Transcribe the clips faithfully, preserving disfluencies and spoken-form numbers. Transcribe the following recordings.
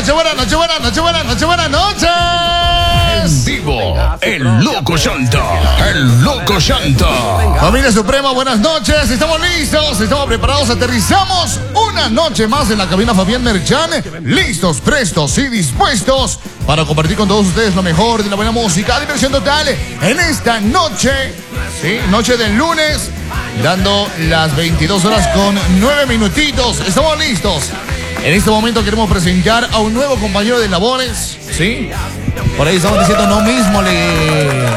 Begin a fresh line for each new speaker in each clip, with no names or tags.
noches, buenas noches, buenas noches, buenas noches, buenas noches.
En vivo, el Loco Shanta, el Loco Shanta.
Familia Suprema, buenas noches. Estamos listos, estamos preparados, aterrizamos una noche más en la cabina Fabián Merchan. Listos, prestos y dispuestos para compartir con todos ustedes lo mejor de la buena música, diversión total en esta noche, sí, noche del lunes, dando las veintidós horas con nueve minutitos. Estamos listos. En este momento queremos presentar a un nuevo compañero de labores, ¿sí? Por ahí estamos diciendo no mismo le...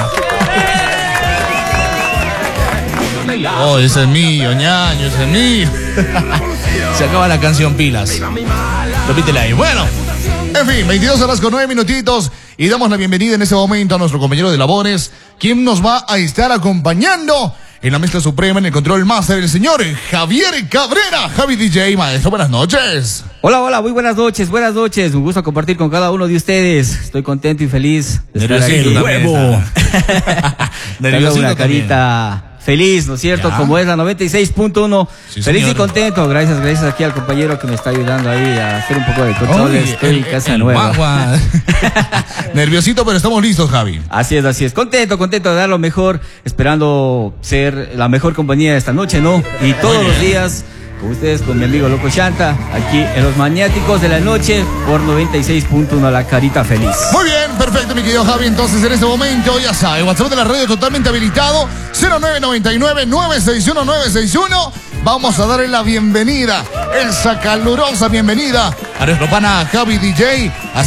Oh, ese es mío, ñaño, ese es mío. Se acaba la canción pilas. Repítela ahí. Bueno, en fin, veintidós horas con nueve minutitos y damos la bienvenida en este momento a nuestro compañero de labores, quien nos va a estar acompañando en la mezcla suprema, en el control master, el señor Javier Cabrera. Javi D J, maestro, buenas noches.
Hola, hola, muy buenas noches, buenas noches. Un gusto compartir con cada uno de ustedes. Estoy contento y feliz de estar aquí.
El huevo.
Tengo una carita feliz, ¿no es cierto? Ya. Como es la noventa y seis punto uno. Sí, feliz señor. Y contento. Gracias, gracias aquí al compañero que me está ayudando ahí a hacer un poco de control. Estoy en casa el nueva.
Nerviosito, pero estamos listos, Javi.
Así es, así es. Contento, contento de dar lo mejor, esperando ser la mejor compañía esta noche, ¿no? Y todos los días con ustedes, con mi amigo Loco Shanta, aquí en Los Maniáticos de la Noche por noventa y seis punto uno, la carita feliz.
Muy bien, perfecto, mi querido Javi. Entonces, en este momento, ya sabe, WhatsApp de la radio totalmente habilitado, cero nueve nueve nueve, nueve seis uno, nueve seis uno. Vamos a darle la bienvenida, esa calurosa bienvenida a nuestro pana Javi D J.